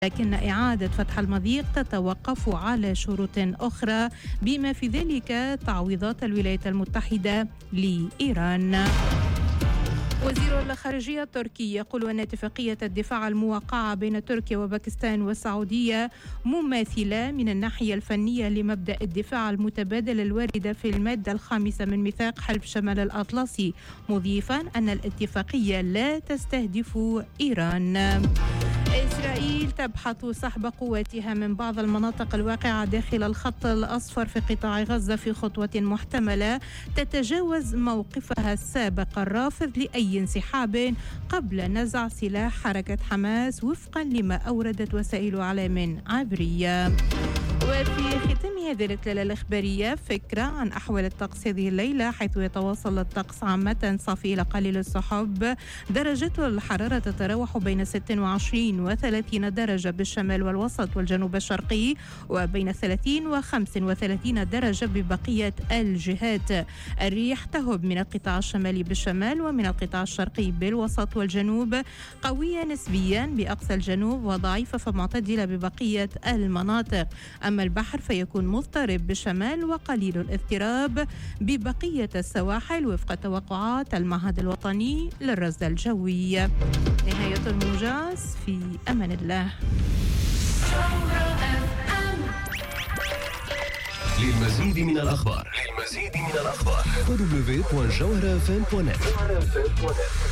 لكن إعادة فتح المضيق تتوقف على شروط أخرى بما في ذلك تعويضات الولايات المتحدة لإيران. وزير الخارجية التركي يقول أن اتفاقية الدفاع الموقعة بين تركيا وباكستان والسعودية مماثلة من الناحية الفنية لمبدأ الدفاع المتبادل الواردة في المادة 5 من ميثاق حلف شمال الأطلسي، مضيفا أن الاتفاقية لا تستهدف إيران. إسرائيل تبحث سحب قواتها من بعض المناطق الواقعة داخل الخط الأصفر في قطاع غزة في خطوة محتملة تتجاوز موقفها السابق الرافض لأي انسحاب قبل نزع سلاح حركة حماس وفقا لما أوردت وسائل إعلام عبرية. وفي ختام هذه التلالة الإخبارية فكرة عن أحوال الطقس هذه الليلة، حيث يتواصل الطقس عامة صافي إلى قليل السحب. درجات الحرارة تتراوح بين 26 و30 درجة بالشمال والوسط والجنوب الشرقي، وبين 30 و35 درجة ببقية الجهات. الريح تهب من القطاع الشمالي بالشمال ومن القطاع الشرقي بالوسط والجنوب، قوية نسبيا بأقصى الجنوب وضعيفة فمعتدلة ببقية المناطق. أما البحر فيكون مضطرب بالشمال وقليل الاضطراب ببقية السواحل وفق توقعات المعهد الوطني للرصد الجوي. نهاية الموجز، في أمان الله. للمزيد من الأخبار www.jawharafm.net